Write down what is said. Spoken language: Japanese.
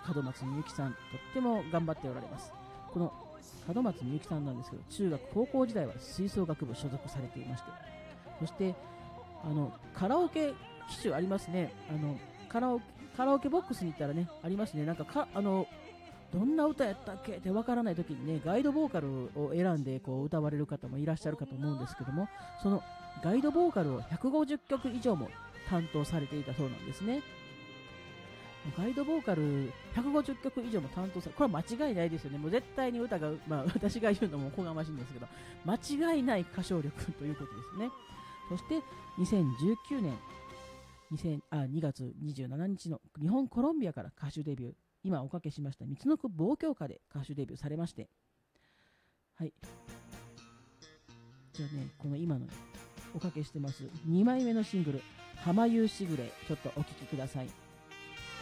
門松みゆきさん、とっても頑張っておられます。この門松みゆきさんなんですけど、中学高校時代は吹奏楽部所属されていまして、そしてカラオケ機種ありますね。カラオケボックスに行ったらね、ありますね。なんかどんな歌やったっけってわからない時にね、ガイドボーカルを選んでこう歌われる方もいらっしゃるかと思うんですけども、そのガイドボーカルを150曲以上も担当されていたそうなんですね。ガイドボーカル150曲以上も担当され、これは間違いないですよね。もう絶対に歌が、私が言うのもおこがましいんですけど、間違いない歌唱力ということですね。そして2019年2月27日の日本コロンビアから歌手デビュー、今おかけしました三つの句望郷歌で歌手デビューされまして、はい、じゃあね、この今のおかけしてます2枚目のシングル「浜夕しぐれ」ちょっとお聴きください。